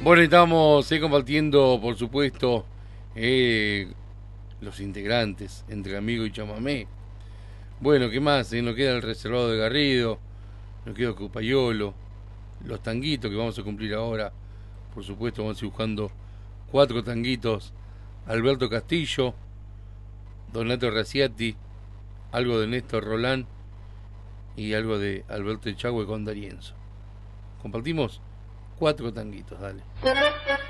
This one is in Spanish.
Bueno, estamos compartiendo, por supuesto, los integrantes entre Amigo y Chamamé. Bueno, ¿qué más? Nos queda el Reservado de Garrido, nos queda Cupayolo, los tanguitos que vamos a cumplir ahora. Por supuesto, vamos a ir buscando cuatro tanguitos. Alberto Castillo, Donato Raciati, algo de Néstor Rolán y algo de Alberto Echagüe con Darienzo. Compartimos cuatro tanguitos, dale.